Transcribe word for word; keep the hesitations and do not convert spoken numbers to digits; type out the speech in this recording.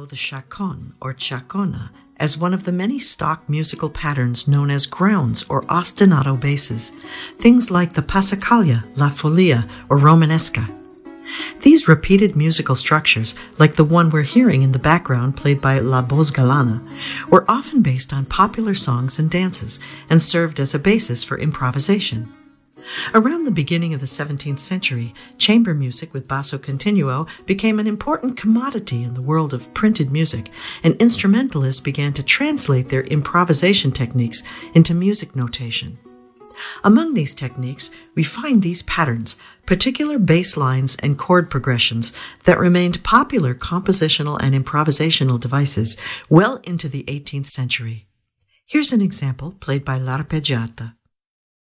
know the chaconne or chacona as one of the many stock musical patterns known as grounds or ostinato basses, things like the passacaglia, la folia, or romanesca. These repeated musical structures, like the one we're hearing in the background played by La Bosgalana, were often based on popular songs and dances and served as a basis for improvisation. Around the beginning of the seventeenth century, chamber music with basso continuo became an important commodity in the world of printed music, and instrumentalists began to translate their improvisation techniques into music notation. Among these techniques, we find these patterns, particular bass lines and chord progressions that remained popular compositional and improvisational devices well into the eighteenth century. Here's an example played by L'Arpeggiata.